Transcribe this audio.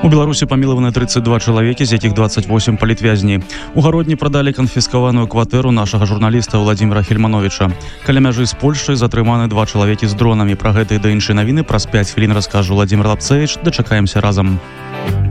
У Беларусі памілаваны 32 чалавекі, з якіх 28 палітвязні. У Гародні прадалі канфіскаваную кватэру нашага журналіста Владзіміра Хельмановича. Каля мяжы з Польшчай затрыманы 2 чалавекі з дронамі. Пра гэта і да іншай навіны праз 5 хвілін раскажу Владзімір Лапцевіч. Дачакаемся разам.